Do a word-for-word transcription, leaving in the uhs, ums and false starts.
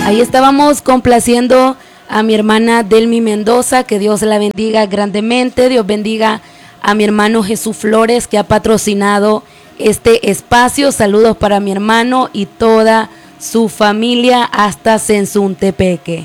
Ahí estábamos complaciendo a mi hermana Delmi Mendoza, que Dios la bendiga grandemente. Dios bendiga a mi hermano Jesús Flores, que ha patrocinado este espacio. Saludos para mi hermano y toda su familia hasta Sensuntepeque.